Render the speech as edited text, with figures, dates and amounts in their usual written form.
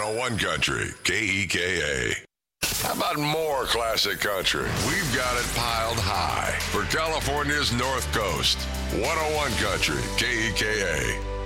101 Country, KEKA. How about more classic country? We've got it piled high for California's North Coast. 101 Country, KEKA.